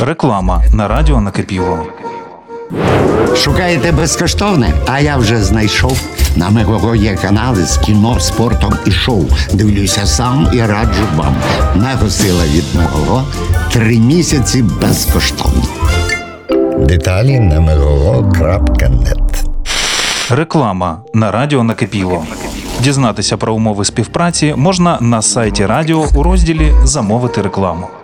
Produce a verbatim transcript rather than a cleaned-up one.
Реклама на радіо Накипіло. Шукаєте безкоштовне? А я вже знайшов. На Мегаго є канали з кіно, спортом і шоу. Дивлюся сам і раджу вам. Мегасила від Мегаго. Три місяці безкоштовно. Деталі на мегаго крапка нет. Реклама на радіо Накипіло. Дізнатися про умови співпраці можна на сайті радіо у розділі «Замовити рекламу».